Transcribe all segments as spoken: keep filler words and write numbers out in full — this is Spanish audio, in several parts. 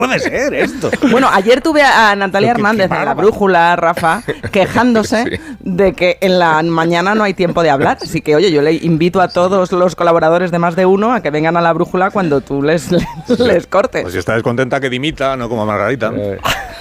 puede ser esto. Bueno, ayer tuve a Natalia Hernández en La Brújula, Rafa, quejándose sí. de que en la mañana no hay tiempo de hablar. Así que, oye, yo le invito a todos los colaboradores de Más de Uno a que vengan a La Brújula cuando tú les, les, les cortes. Pues si está descontenta, que dimita, no como Margarita. Eh.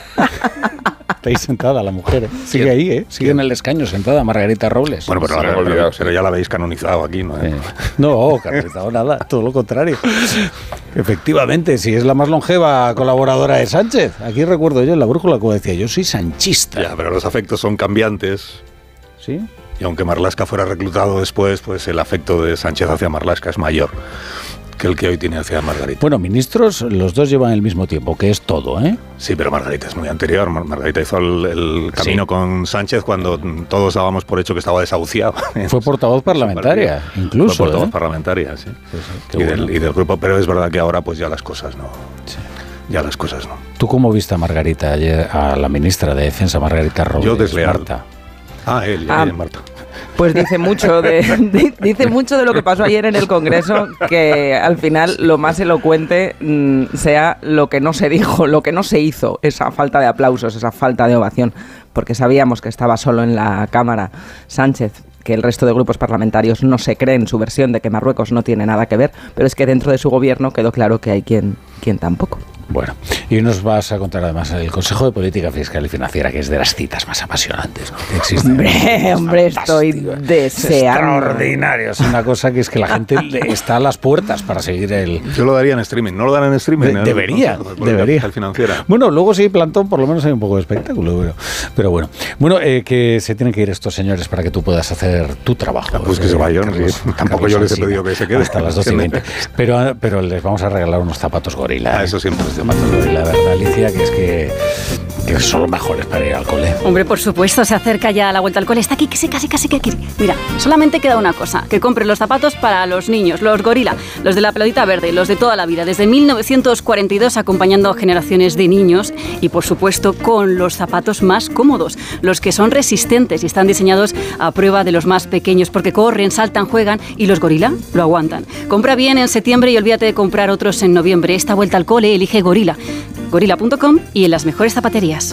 Está ahí sentada la mujer, ¿eh? Sigue ¿Quién? ahí, ¿eh? Sigue ¿Quién? en el escaño sentada Margarita Robles. Bueno, pero, sí, ahora, olvidado, pero ya la habéis canonizado aquí, ¿no? Eh. No, canonizado nada, todo lo contrario. Efectivamente, si es la más longeva colaboradora de Sánchez. Aquí recuerdo yo en La Brújula, como decía, yo soy sanchista. Ya, pero los afectos son cambiantes. ¿Sí? Y aunque Marlaska fuera reclutado después, pues el afecto de Sánchez hacia Marlaska es mayor que el que hoy tiene hacia Margarita. Bueno, ministros, los dos llevan el mismo tiempo, que es todo, ¿eh? Sí, pero Margarita es muy anterior. Mar- Margarita hizo el, el camino sí. con Sánchez cuando todos dábamos por hecho que estaba desahuciado. Fue portavoz parlamentaria, incluso. Fue portavoz ¿eh? parlamentaria, sí. sí, sí y, bueno. del, y del grupo, pero es verdad que ahora pues ya las cosas no... Sí. Ya las cosas no. ¿Tú cómo viste a Margarita ayer, a la ministra de Defensa, Margarita Robles? Yo desleal. Marta. Ah, él, ah. él, Marta. Pues dice mucho de, de dice mucho de lo que pasó ayer en el Congreso, que al final lo más elocuente mmm, sea lo que no se dijo, lo que no se hizo, esa falta de aplausos, esa falta de ovación, porque sabíamos que estaba solo en la Cámara Sánchez, que el resto de grupos parlamentarios no se creen su versión de que Marruecos no tiene nada que ver, pero es que dentro de su gobierno quedó claro que hay quien, quien tampoco. Bueno, y nos vas a contar además el Consejo de Política Fiscal y Financiera, que es de las citas más apasionantes, ¿no? que existen. Hombre, hombre, estoy deseando. Extraordinario, es una cosa que es que la gente está a las puertas para seguir el... Yo lo daría en streaming, ¿no lo dan en streaming? De, debería, no, no, debería. Financiera. Bueno, luego sí, plantón, por lo menos hay un poco de espectáculo, pero, pero bueno. Bueno, eh, que se tienen que ir estos señores para que tú puedas hacer tu trabajo. Ah, pues eh, que se vayan, Carlos, sí. Tampoco Carlos yo les he pedido que se queden. Hasta las doce y veinte. Pero, pero les vamos a regalar unos zapatos gorila. Ah, eso siempre. La verdad, Alicia, que es que, que son los mejores para ir al cole. Hombre, por supuesto, se acerca ya la vuelta al cole. Está aquí, casi, casi, casi que aquí. Mira, solamente queda una cosa, que compres los zapatos para los niños, los gorila, los de la pelotita verde, los de toda la vida, desde mil novecientos cuarenta y dos acompañando a generaciones de niños y, por supuesto, con los zapatos más cómodos, los que son resistentes y están diseñados a prueba de los más pequeños, porque corren, saltan, juegan y los gorila lo aguantan. Compra bien en septiembre y olvídate de comprar otros en noviembre. Esta vuelta al cole elige gorila. gorila punto com y en las mejores zapaterías.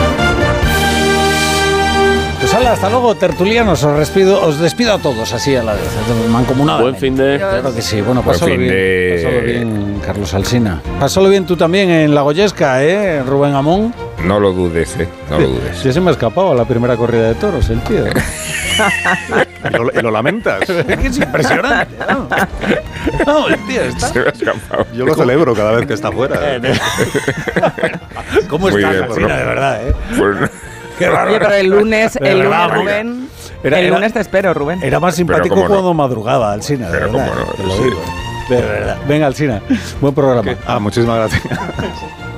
Pues hala, hasta luego, tertulianos. Os despido, os despido a todos así a la vez, mancomunada. Buen fin de... Claro que sí. Bueno, pásalo bien, de... pásalo bien, Carlos Alsina. Pásalo bien tú también en La Goyesca, ¿eh, Rubén Amón? No lo dudes, ¿eh? No lo dudes. Ya se me ha escapado a la primera corrida de toros, el tío. ¿Y, lo, ¿Y lo lamentas? Es que es impresionante, ¿no? No, el tío está... Se me ha escapado. Yo lo celebro cada vez que está fuera. ¿Cómo Muy estás, bien, Alsina, bueno. de verdad, eh? Pues... Oye, pero el lunes, De el verdad, lunes, Rubén, era, el era, lunes te espero, Rubén. Era más simpático no. cuando madrugaba, Alsina, de Pero verdad, cómo no, te lo sí. digo. De verdad. Venga, Alsina, buen programa. Ah, muchísimas gracias.